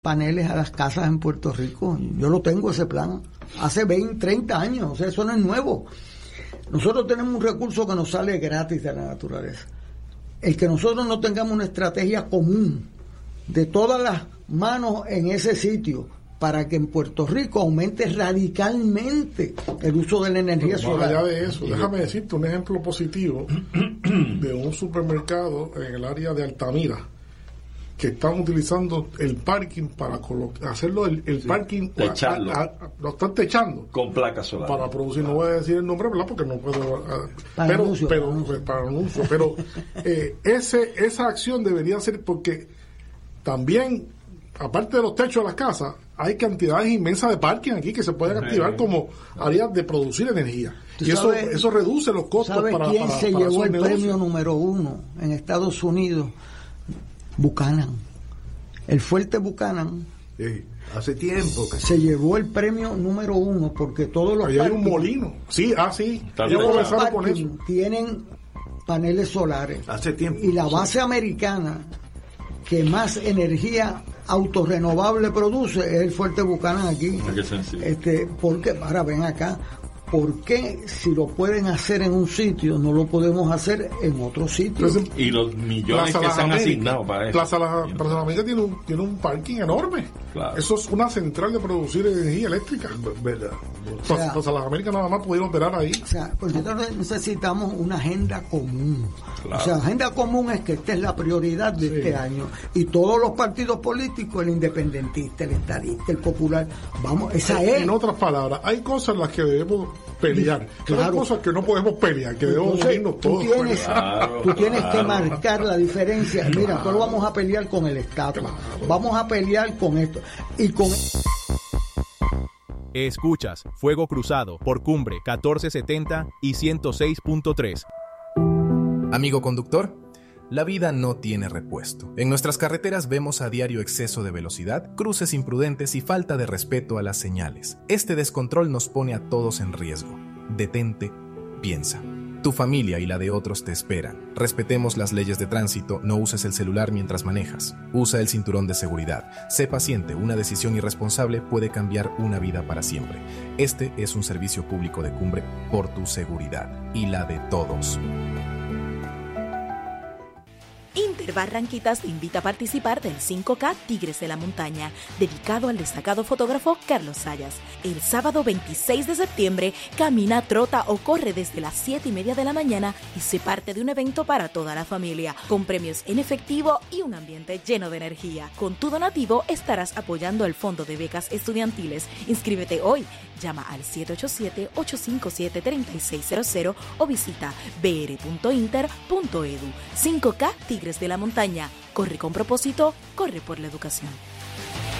paneles a las casas en Puerto Rico. Yo lo tengo ese plan hace 20, 30 años, o sea, eso no es nuevo. Nosotros tenemos un recurso que nos sale gratis de la naturaleza. El que nosotros no tengamos una estrategia común de todas las manos en ese sitio para que en Puerto Rico aumente radicalmente el uso de la energía solar. Más allá de eso, déjame decirte un ejemplo positivo de un supermercado en el área de Altamira que están utilizando el parking para hacerlo el sí, parking, lo están techando con placas solares para producir. No voy a decir el nombre, ¿verdad? Porque no puedo, para anuncio, pero esa acción debería ser, porque también, aparte de los techos de las casas, hay cantidades inmensas de parking aquí que se pueden activar como áreas de producir energía. Y eso reduce los costos. ¿Sabes quién se llevó el premio número 1 en Estados Unidos? Buchanan, el fuerte Buchanan. Sí, hace tiempo que se llevó el premio número 1 porque todos los hay un molino. Sí, con eso. Tienen paneles solares. Hace tiempo. Y la base americana que más energía autorrenovable produce es el fuerte Buchanan aquí. Porque ahora ven acá. ¿Por qué si lo pueden hacer en un sitio no lo podemos hacer en otro sitio? Entonces, y los millones que se han asignado para eso. Plaza Las Américas tiene un parking enorme. Claro. Eso es una central de producir energía eléctrica. ¿Verdad? Plaza Las Américas nada más pudieron operar ahí. O sea, porque nosotros necesitamos una agenda común. Claro. O sea, agenda común es que esta es la prioridad de este año. Y todos los partidos políticos, el independentista, el estadista, el popular, vamos, esa es. En otras palabras, hay cosas en las que debemos pelear. Claro. Hay cosas que no podemos pelear, que debemos unirnos todos. Tú tienes que marcar la diferencia. Mira, nosotros vamos a pelear con el estatus. Vamos a pelear con esto. Y con... Escuchas Fuego Cruzado por Cumbre 1470 y 106.3. Amigo conductor, la vida no tiene repuesto. En nuestras carreteras vemos a diario exceso de velocidad, cruces imprudentes y falta de respeto a las señales. Este descontrol nos pone a todos en riesgo. Detente, piensa. Tu familia y la de otros te esperan. Respetemos las leyes de tránsito, no uses el celular mientras manejas. Usa el cinturón de seguridad. Sé paciente, una decisión irresponsable puede cambiar una vida para siempre. Este es un servicio público de Cumbre por tu seguridad y la de todos. Inter Barranquitas te invita a participar del 5K Tigres de la Montaña, dedicado al destacado fotógrafo Carlos Sayas. El sábado 26 de septiembre, camina, trota o corre desde las 7:30 de la mañana y sé parte de un evento para toda la familia, con premios en efectivo y un ambiente lleno de energía. Con tu donativo estarás apoyando el Fondo de Becas Estudiantiles. Inscríbete hoy. Llama al 787-857-3600 o visita br.inter.edu. 5K Tigres de la Montaña. Corre con propósito, corre por la educación.